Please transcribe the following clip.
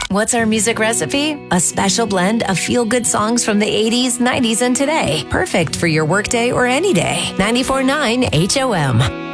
What's our music recipe? A special blend of feel-good songs from the 80s, 90s, and today. Perfect for your workday or any day. 94.9 HOM.